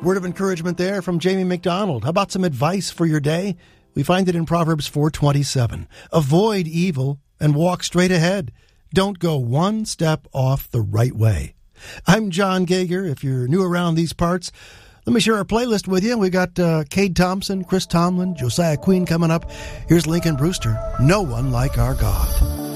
Word of encouragement there from Jamie McDonald. How about some advice for your day? We find it in Proverbs 4:27. Avoid evil and walk straight ahead. Don't go one step off the right way. I'm John Gager. If you're new around these parts, let me share our playlist with you. We got Cade Thompson, Chris Tomlin, Josiah Queen coming up. Here's Lincoln Brewster. No one like our God.